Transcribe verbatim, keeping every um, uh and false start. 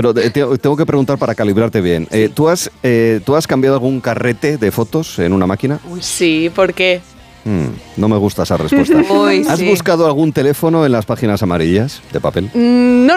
Pero te, tengo que preguntar para calibrarte bien. Eh, ¿tú, has, eh, ¿Tú has cambiado algún carrete de fotos en una máquina? Uy, sí, ¿por qué? Mm, no me gusta esa respuesta. Uy, ¿Has sí. buscado algún teléfono en las páginas amarillas de papel? Mm, no